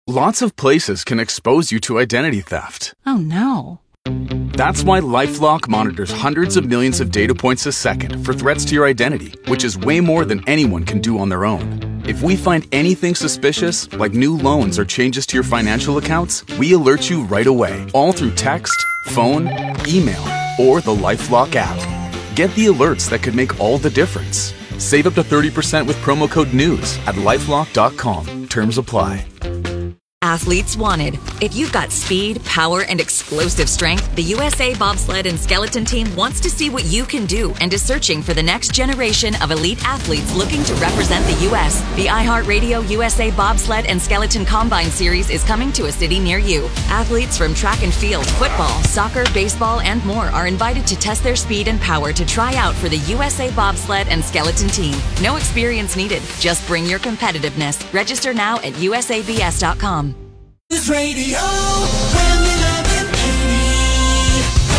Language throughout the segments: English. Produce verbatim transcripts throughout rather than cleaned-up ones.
Lots of places can expose you to identity theft. Oh, no. That's why LifeLock monitors hundreds of millions of data points a second for threats to your identity, which is way more than anyone can do on their own. If we find anything suspicious, like new loans or changes to your financial accounts, we alert you right away, all through text, phone, email, or the LifeLock app. Get the alerts that could make all the difference. Save up to thirty percent with promo code NEWS at lifelock dot com. Terms apply. Athletes wanted. If you've got speed, power, and explosive strength, the U S A Bobsled and Skeleton Team wants to see what you can do and is searching for the next generation of elite athletes looking to represent the U S The iHeartRadio U S A Bobsled and Skeleton Combine Series is coming to a city near you. Athletes from track and field, football, soccer, baseball, and more are invited to test their speed and power to try out for the U S A Bobsled and Skeleton Team. No experience needed. Just bring your competitiveness. Register now at U S A B S dot com. News Radio, Wham eleven eighty.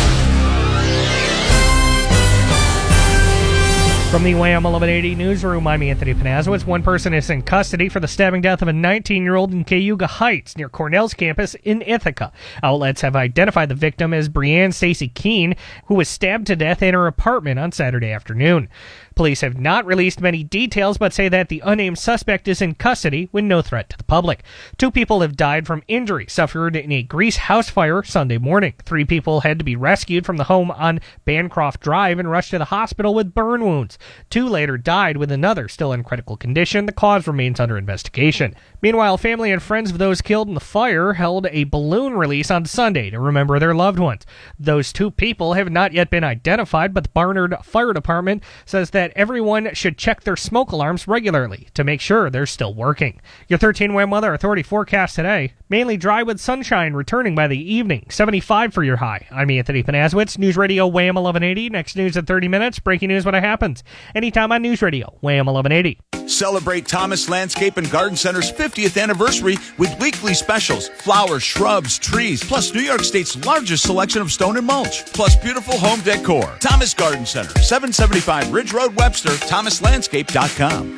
From the Wham eleven eighty newsroom, I'm Anthony Panazowitz. One person is in custody for the stabbing death of a nineteen-year-old in Cayuga Heights near Cornell's campus in Ithaca. Outlets have identified the victim as Breanne Stacy Keene, who was stabbed to death in her apartment on Saturday afternoon. Police have not released many details, but say that the unnamed suspect is in custody with no threat to the public. Two people have died from injuries suffered in a Grease house fire Sunday morning. Three people had to be rescued from the home on Bancroft Drive and rushed to the hospital with burn wounds. Two later died, with another still in critical condition. The cause remains under investigation. Meanwhile, family and friends of those killed in the fire held a balloon release on Sunday to remember their loved ones. Those two people have not yet been identified, but the Barnard Fire Department says that everyone should check their smoke alarms regularly to make sure they're still working. Your thirteen Wham Weather Authority forecast today. Mainly dry with sunshine returning by the evening. seventy-five for your high. I'm Anthony Panazowitz. News Radio Wham eleven eighty. Next news at thirty minutes. Breaking news when it happens. Anytime on News Radio Wham eleven eighty. Celebrate Thomas Landscape and Garden Center's fiftieth anniversary with weekly specials, flowers, shrubs, trees, plus New York State's largest selection of stone and mulch, plus beautiful home decor. Thomas Garden Center, seven seventy-five Ridge Road, Webster, thomas landscape dot com.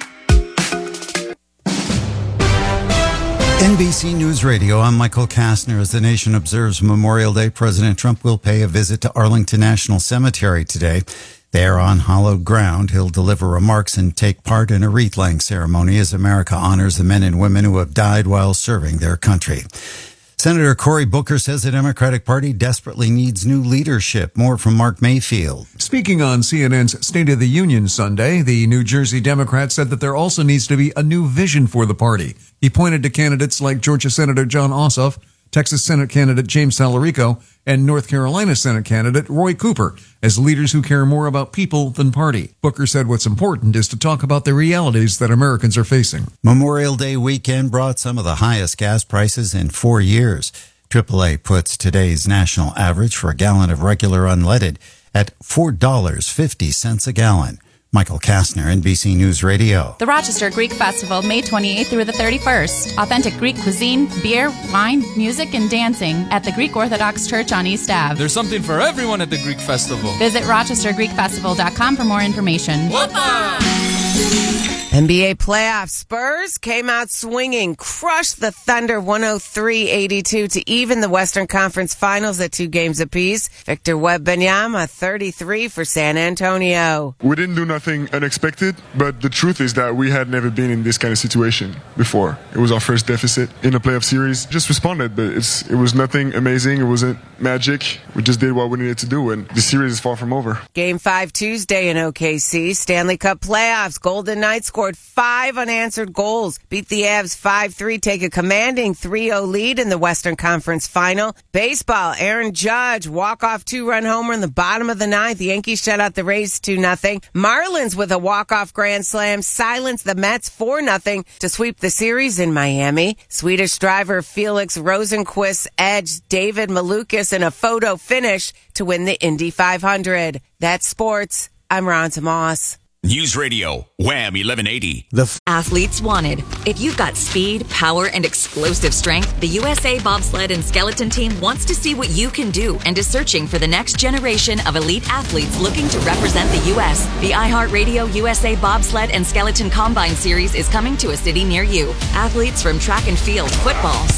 N B C News Radio, I'm Michael Kastner. As the nation observes Memorial Day, President Trump will pay a visit to Arlington National Cemetery today. There on hallowed ground, he'll deliver remarks and take part in a wreath-laying ceremony as America honors the men and women who have died while serving their country. Senator Cory Booker says the Democratic Party desperately needs new leadership. More from Mark Mayfield. Speaking on C N N's State of the Union Sunday, the New Jersey Democrat said that there also needs to be a new vision for the party. He pointed to candidates like Georgia Senator Jon Ossoff, Texas Senate candidate James Talarico, and North Carolina Senate candidate Roy Cooper as leaders who care more about people than party. Booker said what's important is to talk about the realities that Americans are facing. Memorial Day weekend brought some of the highest gas prices in four years. triple A puts today's national average for a gallon of regular unleaded at four dollars and fifty cents a gallon. Michael Kastner, N B C News Radio. The Rochester Greek Festival, May twenty-eighth through the thirty-first. Authentic Greek cuisine, beer, wine, music, and dancing at the Greek Orthodox Church on East Avenue. There's something for everyone at the Greek Festival. Visit rochester greek festival dot com for more information. N B A playoff Spurs came out swinging, crushed the Thunder one oh three eighty-two to even the Western Conference Finals at two games apiece. Victor Wembanyama, thirty-three for San Antonio. We didn't do nothing unexpected, but the truth is that we had never been in this kind of situation before. It was our first deficit in a playoff series. Just responded, but it's it was nothing amazing. It wasn't magic. We just did what we needed to do, and the series is far from over. Game five Tuesday in O K C. Stanley Cup playoffs. Golden Knights scored five unanswered goals. Beat the Avs five three, take a commanding three oh lead in the Western Conference Final. Baseball, Aaron Judge, walk-off two-run homer in the bottom of the ninth. The Yankees shut out the Rays two nothing. Marlins with a walk-off grand slam silenced the Mets four nothing to sweep the series in Miami. Swedish driver Felix Rosenqvist edged David Malukas in a photo finish to win the Indy five hundred. That's sports. I'm Ron Tomas. News Radio, Wham eleven eighty. The f- Athletes wanted. If you've got speed, power, and explosive strength, the U S A Bobsled and Skeleton Team wants to see what you can do and is searching for the next generation of elite athletes looking to represent the U S The iHeartRadio U S A Bobsled and Skeleton Combine Series is coming to a city near you. Athletes from track and field, football,